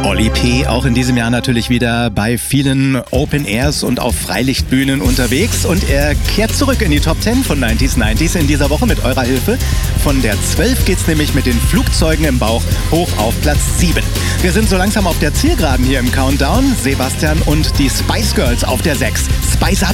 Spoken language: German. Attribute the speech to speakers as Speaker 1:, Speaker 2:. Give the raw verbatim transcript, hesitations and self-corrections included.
Speaker 1: Oli P. auch in diesem Jahr natürlich wieder bei vielen Open Airs und auf Freilichtbühnen unterwegs. Und er kehrt zurück in die Top zehn von neunziger neunzig in dieser Woche mit eurer Hilfe. Von der zwölf geht's nämlich mit den Flugzeugen im Bauch hoch auf Platz sieben. Wir sind so langsam auf der Zielgeraden hier im Countdown. Sebastian und die Spice Girls auf der sechs. Spice Up!